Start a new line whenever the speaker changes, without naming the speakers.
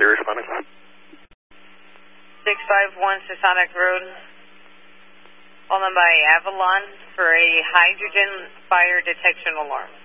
3 responding.
651 Sasonic Road. Call them by Avalon for a hydrogen fire detection alarm.